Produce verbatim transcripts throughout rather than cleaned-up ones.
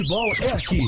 Futebol é aqui.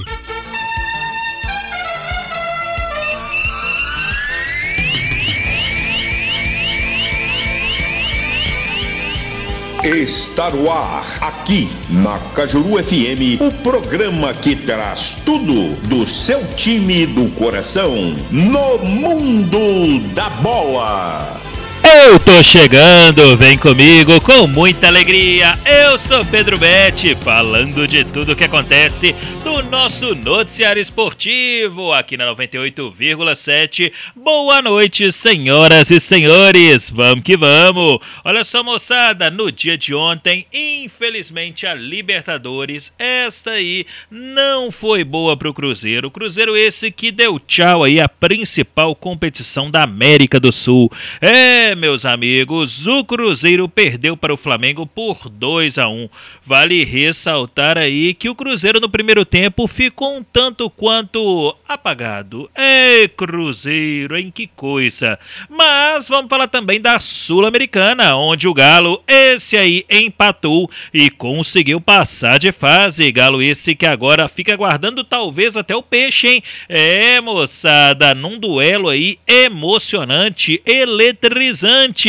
Está no ar, aqui na Cajuru F M, o programa que traz tudo do seu time do coração no mundo da bola. Eu tô chegando, vem comigo com muita alegria. Eu sou Pedro Betti, falando de tudo que acontece no nosso noticiário esportivo aqui na noventa e oito vírgula sete. Boa noite, senhoras e senhores. Vamos que vamos. Olha só, moçada, no dia de ontem, infelizmente a Libertadores, esta aí não foi boa pro Cruzeiro. O Cruzeiro esse que deu tchau aí à principal competição da América do Sul. É, meus amigos, o Cruzeiro perdeu para o Flamengo por dois a um. Vale ressaltar aí que o Cruzeiro no primeiro tempo ficou um tanto quanto apagado. Ei, Cruzeiro, em que coisa. Mas vamos falar também da Sul-Americana, onde o Galo, esse aí, empatou e conseguiu passar de fase. Galo esse que agora fica aguardando talvez até o peixe, hein? É, moçada, num duelo aí emocionante, eletrizante.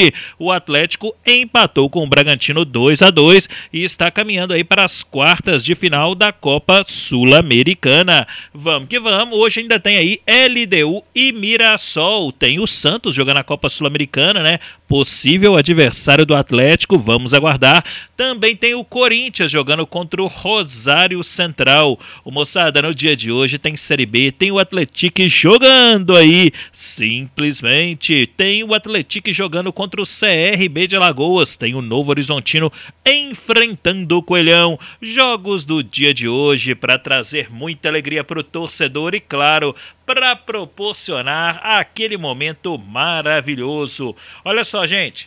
O Atlético empatou com o Bragantino dois a dois e está caminhando aí para as quartas de final da Copa Sul-Americana. Vamos que vamos, hoje ainda tem aí L D U e Mirassol, tem o Santos jogando a Copa Sul-Americana, né? Possível adversário do Atlético, vamos aguardar. Também tem o Corinthians jogando contra o Rosário Central. O moçada, no dia de hoje tem Série B, tem o Atlético jogando aí, simplesmente, tem o Atlético jogando contra o C R B de Alagoas, tem o Novo Horizontino enfrentando o Coelhão. Jogos do dia de hoje para trazer muita alegria para o torcedor e, claro, para proporcionar aquele momento maravilhoso. Olha só, gente.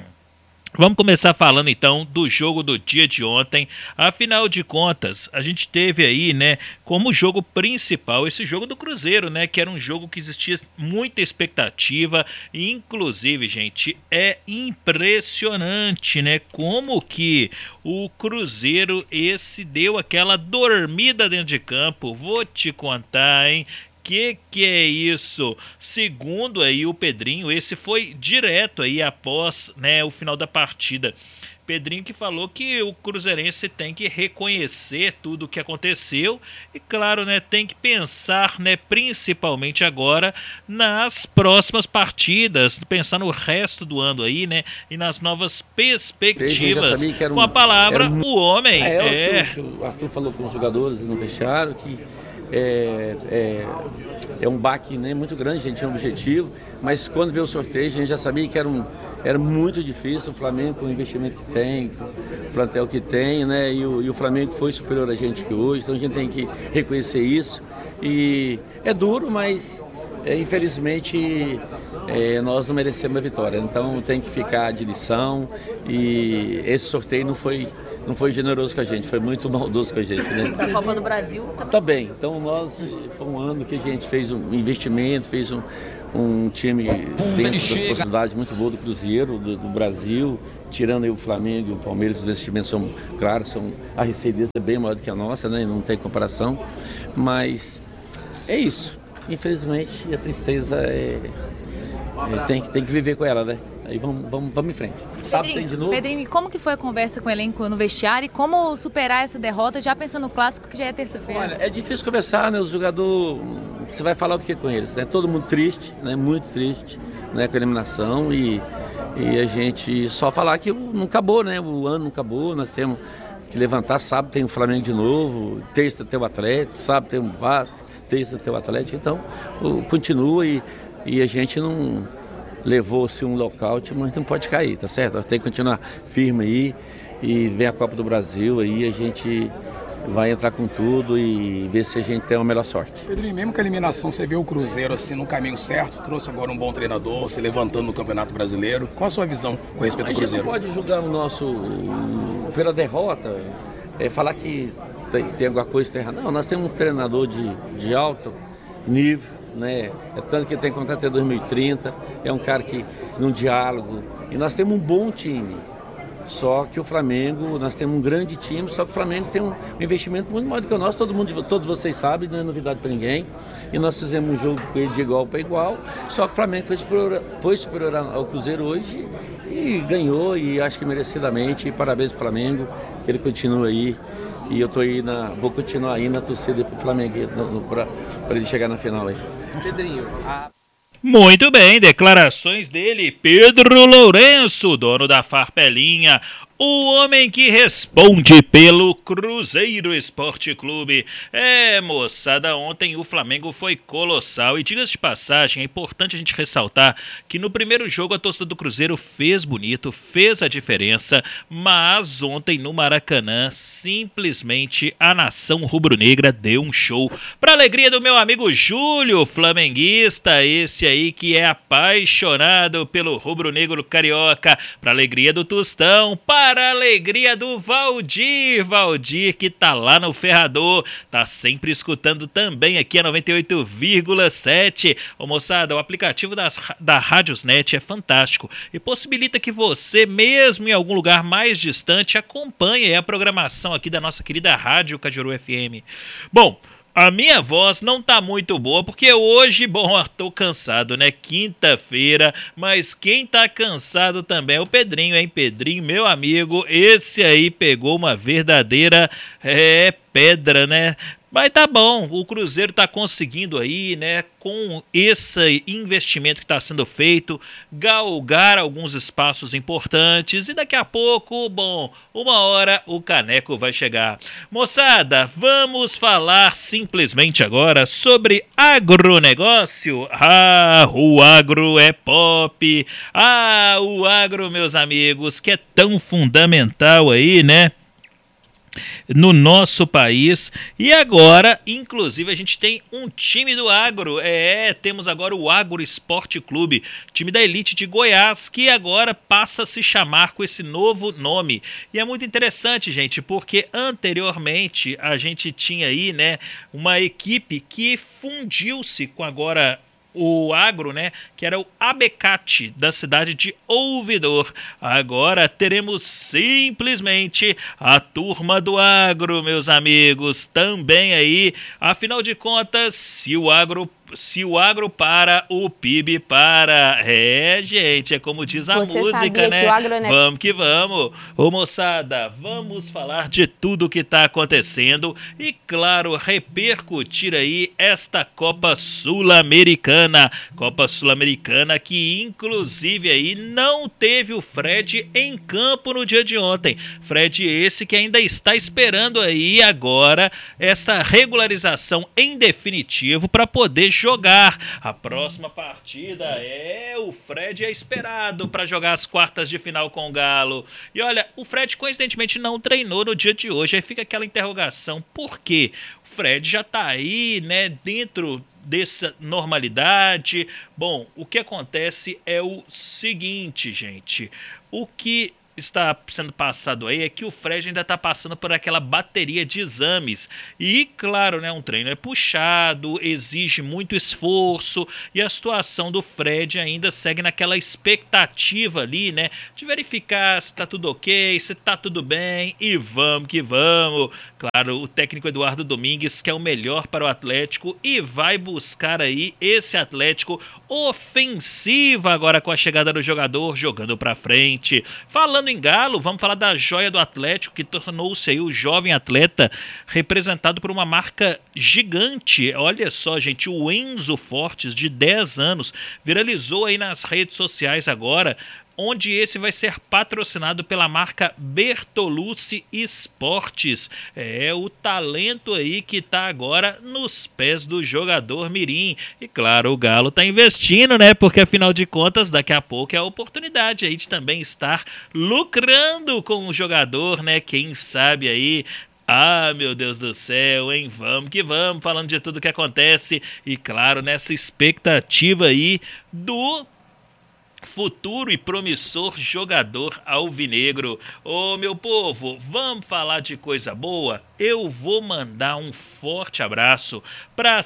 Vamos começar falando então do jogo do dia de ontem. Afinal de contas, a gente teve aí, né, como jogo principal esse jogo do Cruzeiro, né, que era um jogo que existia muita expectativa, e inclusive, gente, é impressionante, né, como que o Cruzeiro esse deu aquela dormida dentro de campo. Vou te contar, hein? Que que é isso? Segundo aí o Pedrinho, esse foi direto aí após, né, o final da partida. Pedrinho que falou que o cruzeirense tem que reconhecer tudo o que aconteceu e, claro, né, tem que pensar, né, principalmente agora nas próximas partidas, pensar no resto do ano aí, né, e nas novas perspectivas. Um, com a palavra, um... o homem. É, é... O Arthur falou com os jogadores no vestiário que É, é, é um baque, né, muito grande, a gente tinha um objetivo, mas quando veio o sorteio a gente já sabia que era, um, era muito difícil. O Flamengo, com o investimento que tem, o plantel que tem, né, e o, e o Flamengo foi superior a gente que hoje, então a gente tem que reconhecer isso. E é duro, mas é, infelizmente é, nós não merecemos a vitória, então tem que ficar de lição, e esse sorteio não foi... Não foi generoso com a gente, foi muito maldoso com a gente, né? Da Copa do Brasil também. Tá bem, então nós, foi um ano que a gente fez um investimento, fez um, um time dentro das possibilidades muito boa do Cruzeiro, do, do Brasil, tirando aí o Flamengo e o Palmeiras, os investimentos são, claro, são, a receita é bem maior do que a nossa, né? Não tem comparação, mas é isso. Infelizmente, a tristeza é, é tem, tem que viver com ela, né? Aí vamos, vamos, vamos em frente. Sábado tem de novo. Pedrinho, e como que foi a conversa com o elenco no vestiário e como superar essa derrota, já pensando no clássico que já é terça-feira? Olha, é difícil conversar, né? O jogador, você vai falar do que com eles, né? Todo mundo triste, né? Muito triste, né? Com a eliminação, e, e a gente só falar que não acabou, né? O ano não acabou, nós temos que levantar. Sábado tem o Flamengo de novo, terça tem o Atlético, sábado tem o Vasco, terça tem o Atlético, então o, continua, e, e a gente não... Levou-se um lockout, mas não pode cair, tá certo? Tem que continuar firme aí, e vem a Copa do Brasil aí, a gente vai entrar com tudo e ver se a gente tem uma melhor sorte. Pedrinho, mesmo que a eliminação, você vê o Cruzeiro assim no caminho certo, trouxe agora um bom treinador, se levantando no Campeonato Brasileiro. Qual a sua visão com respeito ao Cruzeiro? A gente não pode julgar o nosso pela derrota, é, falar que tem, tem alguma coisa errada. Não, nós temos um treinador de, de alto nível, né? É tanto que ele tem contrato até dois mil e trinta, é um cara que, num diálogo, e nós temos um bom time, Só que o Flamengo, nós temos um grande time, só que o Flamengo tem um investimento muito maior do que o nosso, todo mundo, todos vocês sabem, não é novidade para ninguém. E nós fizemos um jogo com ele de igual para igual, só que o Flamengo foi superior, foi superior ao Cruzeiro hoje e ganhou, e acho que merecidamente. E parabéns pro Flamengo, que ele continua aí. E eu tô aí na, vou continuar aí na torcida pro Flamengo, para ele chegar na final aí. Pedrinho, a... Muito bem, declarações dele, Pedro Lourenço, dono da Farpelinha, o homem que responde pelo Cruzeiro Esporte Clube. É, moçada, ontem o Flamengo foi colossal. E diga-se de passagem, é importante a gente ressaltar que no primeiro jogo a torcida do Cruzeiro fez bonito, fez a diferença, mas ontem no Maracanã, simplesmente a nação rubro-negra deu um show. Para alegria do meu amigo Júlio, flamenguista, esse aí que é apaixonado pelo rubro-negro carioca, para alegria do Tostão, para Para a alegria do Valdir, Valdir que tá lá no Ferrador, tá sempre escutando também aqui a noventa e oito vírgula sete. Ô moçada, o aplicativo das, da Radiosnet é fantástico e possibilita que você, mesmo em algum lugar mais distante, acompanhe a programação aqui da nossa querida Rádio Cajuru F M. Bom, a minha voz não tá muito boa, porque hoje, bom, eu tô cansado, né? Quinta-feira, mas quem tá cansado também é o Pedrinho, hein? Pedrinho, meu amigo, esse aí pegou uma verdadeira é, pedra, né? Mas tá bom, o Cruzeiro tá conseguindo aí, né, com esse investimento que está sendo feito, galgar alguns espaços importantes e daqui a pouco, bom, uma hora o caneco vai chegar. Moçada, vamos falar simplesmente agora sobre agronegócio. Ah, o agro é pop. Ah, o agro, meus amigos, que é tão fundamental aí, né, no nosso país. E agora, inclusive, a gente tem um time do agro. É, temos agora o Agro Esporte Clube, time da elite de Goiás, que agora passa a se chamar com esse novo nome. E é muito interessante, gente, porque anteriormente a gente tinha aí, né, uma equipe que fundiu-se com agora o agro, né, que era o Abecate, da cidade de Ouvidor. Agora teremos simplesmente a turma do agro, meus amigos, também aí. Afinal de contas, se o agro Se o agro para, o P I B para. É, gente, é como diz a Você música, né? Que o agronegócio... Vamos que vamos. Ô, moçada, vamos falar de tudo que está acontecendo e, claro, repercutir aí esta Copa Sul-Americana. Copa Sul-Americana que, inclusive, aí não teve o Fred em campo no dia de ontem. Fred esse que ainda está esperando aí agora essa regularização em definitivo para poder jogar a próxima partida. É, o Fred é esperado para jogar as quartas de final com o Galo. E olha, o Fred coincidentemente não treinou no dia de hoje. Aí fica aquela interrogação, por quê? O Fred já tá aí, né, dentro dessa normalidade. Bom, o que acontece é o seguinte, gente, o que está sendo passado aí é que o Fred ainda está passando por aquela bateria de exames e, claro, né, um treino é puxado, exige muito esforço e a situação do Fred ainda segue naquela expectativa ali, né, de verificar se está tudo ok, se está tudo bem e vamos que vamos. Claro, o técnico Eduardo Domingues quer o melhor para o Atlético e vai buscar aí esse Atlético ofensivo agora com a chegada do jogador jogando para frente. Falando em Galo, vamos falar da joia do Atlético, que tornou-se aí o jovem atleta representado por uma marca gigante. Olha só, gente, o Enzo Fortes, de dez anos, viralizou aí nas redes sociais agora, onde esse vai ser patrocinado pela marca Bertolucci Esportes. É o talento aí que está agora nos pés do jogador mirim. E claro, o Galo está investindo, né? Porque afinal de contas, daqui a pouco é a oportunidade aí de também estar lucrando com o jogador, né? Quem sabe aí. Ah, meu Deus do céu, hein? Vamos que vamos, falando de tudo que acontece. E claro, nessa expectativa aí do futuro e promissor jogador alvinegro. Ô, meu povo, vamos falar de coisa boa? Eu vou mandar um forte abraço para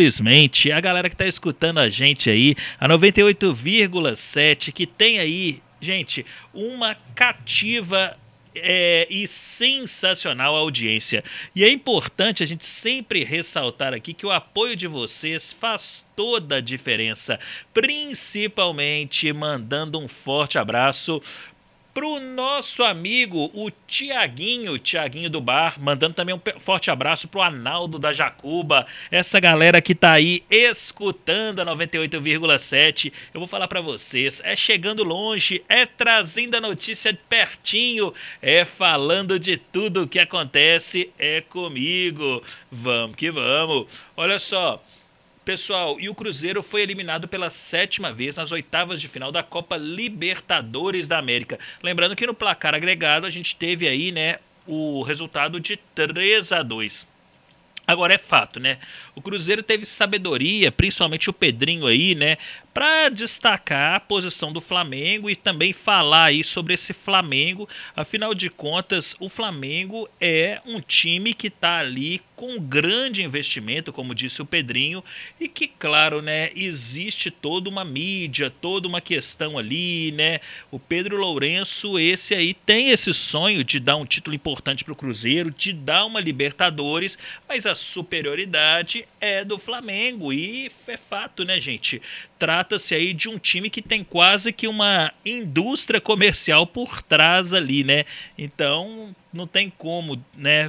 simplesmente a galera que está escutando a gente aí, a noventa e oito vírgula sete, que tem aí Gente, uma cativa é, e sensacional audiência. E é importante a gente sempre ressaltar aqui que o apoio de vocês faz toda a diferença, principalmente mandando um forte abraço pro nosso amigo, o Tiaguinho, Tiaguinho do Bar, mandando também um forte abraço pro Analdo da Jacuba, essa galera que tá aí escutando a noventa e oito vírgula sete. Eu vou falar para vocês, é chegando longe, é trazendo a notícia pertinho, é falando de tudo o que acontece, é comigo. Vamos que vamos. Olha só, pessoal, e o Cruzeiro foi eliminado pela sétima vez nas oitavas de final da Copa Libertadores da América. Lembrando que no placar agregado a gente teve aí, né, o resultado de três a dois. Agora é fato, né? O Cruzeiro teve sabedoria, principalmente o Pedrinho aí, né, para destacar a posição do Flamengo e também falar aí sobre esse Flamengo. Afinal de contas, o Flamengo é um time que está ali com grande investimento, como disse o Pedrinho, e que, claro, né, existe toda uma mídia, toda uma questão ali, né? O Pedro Lourenço, esse aí, tem esse sonho de dar um título importante para o Cruzeiro, de dar uma Libertadores, mas a superioridade é do Flamengo, e é fato, né, gente? Trata-se aí de um time que tem quase que uma indústria comercial por trás ali, né? Então, não tem como, né,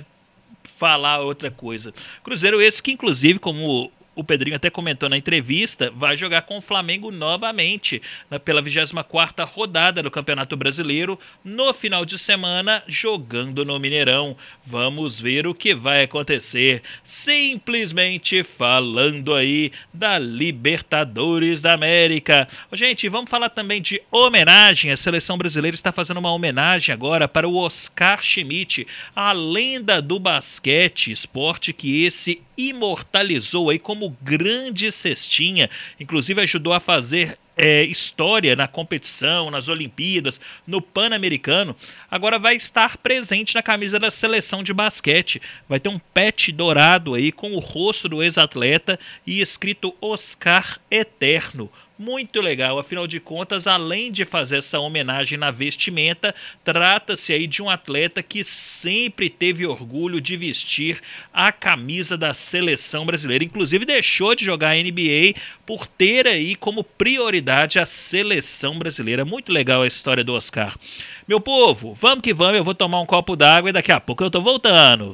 falar outra coisa. Cruzeiro esse que, inclusive, como o Pedrinho até comentou na entrevista, vai jogar com o Flamengo novamente pela vigésima quarta rodada do Campeonato Brasileiro, no final de semana, jogando no Mineirão. Vamos ver o que vai acontecer. Simplesmente falando aí da Libertadores da América. Gente, vamos falar também de homenagem. A seleção brasileira está fazendo uma homenagem agora para o Oscar Schmidt, a lenda do basquete, esporte que esse imortalizou aí como grande cestinha, inclusive ajudou a fazer é, história na competição, nas Olimpíadas, no Pan-Americano. Agora vai estar presente na camisa da seleção de basquete. Vai ter um patch dourado aí com o rosto do ex-atleta e escrito Oscar Eterno. Muito legal, afinal de contas, além de fazer essa homenagem na vestimenta, trata-se aí de um atleta que sempre teve orgulho de vestir a camisa da seleção brasileira. Inclusive deixou de jogar a N B A por ter aí como prioridade a seleção brasileira. Muito legal a história do Oscar. Meu povo, vamos que vamos, eu vou tomar um copo d'água e daqui a pouco eu tô voltando.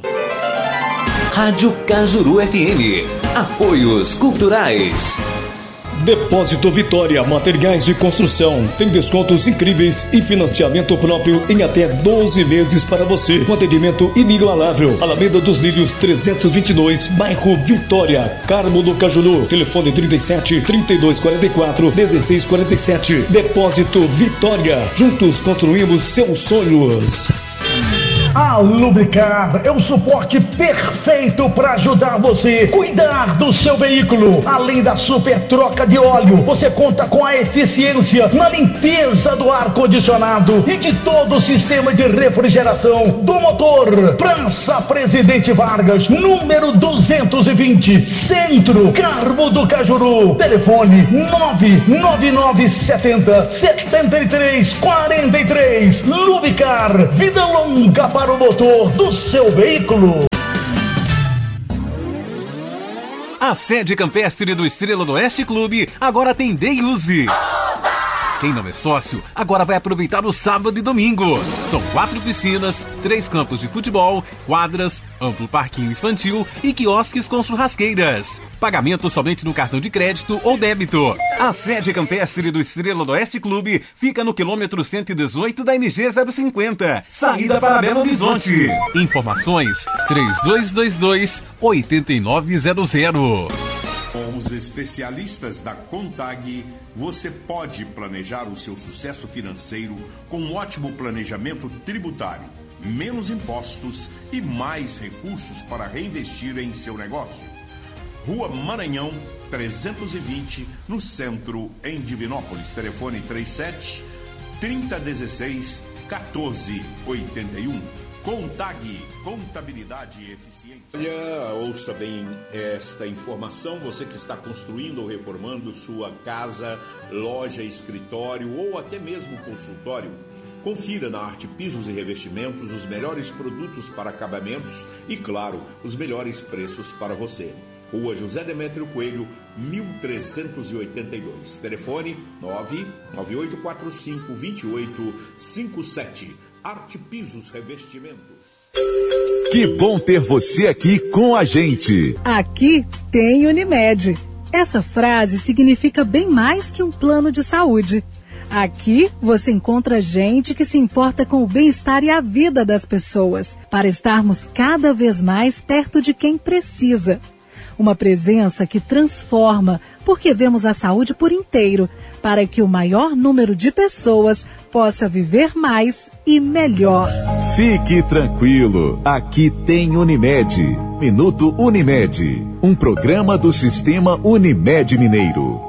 Rádio Cajuru F M. Apoios Culturais. Depósito Vitória, materiais de construção. Tem descontos incríveis e financiamento próprio em até doze meses para você. Com atendimento inigualável. Alameda dos Lírios trezentos e vinte e dois, bairro Vitória, Carmo do Cajuru. Telefone trinta e sete, trinta e dois quarenta e quatro, dezesseis quarenta e sete. Depósito Vitória. Juntos construímos seus sonhos. A Lubricar é o suporte perfeito para ajudar você a cuidar do seu veículo. Além da super troca de óleo, você conta com a eficiência na limpeza do ar-condicionado e de todo o sistema de refrigeração do motor. Praça Presidente Vargas, número duzentos e vinte, Centro, Carmo do Cajuru. Telefone nove nove nove sete zero, sete três quatro três. Lubricar, vida longa para o motor do seu veículo. A sede campestre do Estrela do Oeste Clube agora tem Day Use. Quem não é sócio, agora vai aproveitar o sábado e domingo. São quatro piscinas, três campos de futebol, quadras, amplo parquinho infantil e quiosques com churrasqueiras. Pagamento somente no cartão de crédito ou débito. A sede campestre do Estrela do Oeste Clube fica no quilômetro cento e dezoito da M G zero cinquenta, saída para Belo Horizonte. Informações três dois dois dois, oito nove zero zero. Com os especialistas da Contag, você pode planejar o seu sucesso financeiro com um ótimo planejamento tributário, menos impostos e mais recursos para reinvestir em seu negócio. Rua Maranhão, trezentos e vinte, no centro, em Divinópolis. Telefone trinta e sete, trinta, dezesseis, quatorze, oitenta e um. Contag, contabilidade eficiente. Olha, ouça bem esta informação. Você que está construindo ou reformando sua casa, loja, escritório ou até mesmo consultório, confira na Arte Pisos e Revestimentos os melhores produtos para acabamentos e, claro, os melhores preços para você. Rua José Demétrio Coelho, mil trezentos e oitenta e dois. Telefone nove nove oito quatro cinco, dois oito cinco sete. Arte Pisos Revestimentos. Que bom ter você aqui com a gente. Aqui tem Unimed. Essa frase significa bem mais que um plano de saúde. Aqui você encontra gente que se importa com o bem-estar e a vida das pessoas, para estarmos cada vez mais perto de quem precisa. Uma presença que transforma, porque vemos a saúde por inteiro, para que o maior número de pessoas possa viver mais e melhor. Fique tranquilo, aqui tem Unimed. Minuto Unimed, um programa do Sistema Unimed Mineiro.